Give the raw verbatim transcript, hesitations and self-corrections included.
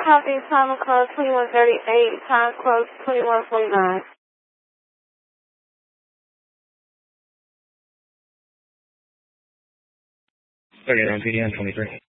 copy, time of close twenty-one thirty-eight, time close twenty-one forty-nine. thirty-nine P D M twenty-three.